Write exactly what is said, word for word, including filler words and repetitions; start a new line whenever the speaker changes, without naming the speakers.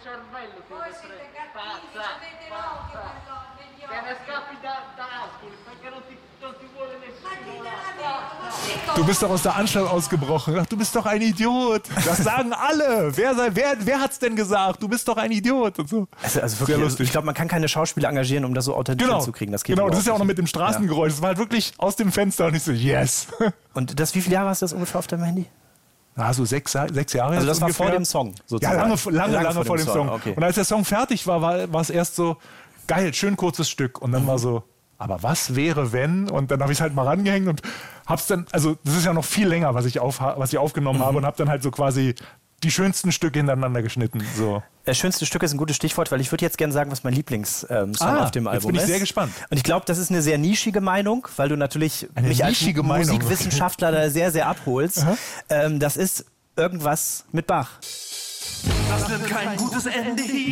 cervello ti
Voi
deve
siete
prendere.
cattivi,
Pazza,
avete l'occhio
pazza.
per l'occhio, idiota.
Te ne scappi da, da Ascoli perché non ti, non ti vuole nessuno.
Ma ditela
là.
vero,
Du bist doch aus der Anstalt ausgebrochen. Ach, du bist doch ein Idiot. Das sagen alle. Wer, sei- wer, wer hat's denn gesagt? Du bist doch ein Idiot. Und so.
Also, also
Sehr
wirklich,
lustig.
ich glaube, man kann keine Schauspieler engagieren, um das so authentisch
Genau,
hinzukriegen. Das geht
genau. Das
überhaupt
ist ja auch noch
nicht.
mit dem Straßengeräusch. Das war halt wirklich aus dem Fenster und ich so, yes.
Und das, wie viele Jahre hast du das ungefähr auf deinem Handy?
Na, so sechs, sechs Jahre.
Also
jetzt
das war
ungefähr.
vor dem Song
Ja,
sozusagen.
lange, lange, lange, vor dem Song.
Okay.
Und als der Song fertig war, war, war es erst so, geil, schön kurzes Stück. Und dann war so, aber was wäre, wenn? Und dann habe ich es halt mal rangehängt und hab's dann, also das ist ja noch viel länger, was ich, auf, was ich aufgenommen
Mhm.
habe und habe dann halt so quasi die schönsten Stücke hintereinander geschnitten. So.
Das schönste Stück ist ein gutes Stichwort, weil ich würde jetzt gerne sagen, was mein Lieblingssong ähm, Song
Ah,
auf dem
jetzt
Album
bin ich
ist.
sehr gespannt.
Und ich glaube, das ist eine sehr nischige Meinung, weil du natürlich
Eine
mich als
nischige Meinung,
Musikwissenschaftler da sehr, sehr abholst. Ähm, das ist irgendwas mit Bach.
Das nimmt kein gutes Ende hier.